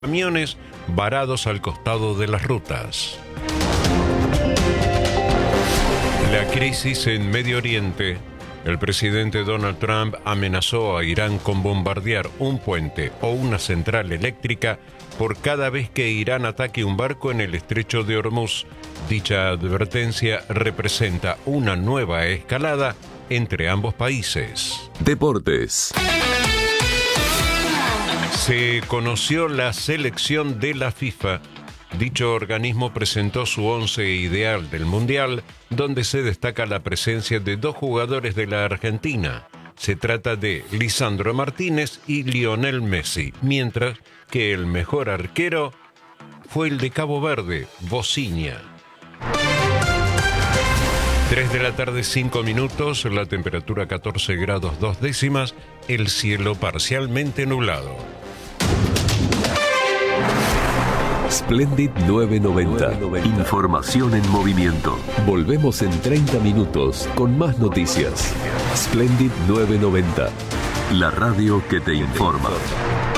camiones varados al costado de las rutas. La crisis en Medio Oriente. El presidente Donald Trump amenazó a Irán con bombardear un puente o una central eléctrica por cada vez que Irán ataque un barco en el estrecho de Hormuz. Dicha advertencia representa una nueva escalada entre ambos países. Deportes. Se conoció la selección de la FIFA. Dicho organismo presentó su once ideal del Mundial, donde se destaca la presencia de dos jugadores de la Argentina. Se trata de Lisandro Martínez y Lionel Messi, mientras que el mejor arquero fue el de Cabo Verde, Bociña. 3 de la tarde, 5 minutos, la temperatura 14 grados 2 décimas, el cielo parcialmente nublado. Splendid 990. Información en movimiento. Volvemos en 30 minutos con más noticias. Splendid 990. La radio que te informa.